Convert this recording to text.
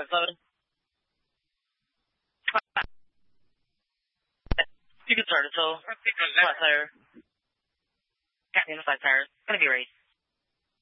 7. You can start it, so flat tire. Captain, 5 tires. Gonna be raised.